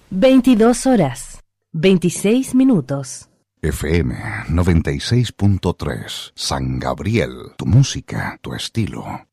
22 horas, 26 minutos. FM 96.3, San Gabriel, tu música, tu estilo.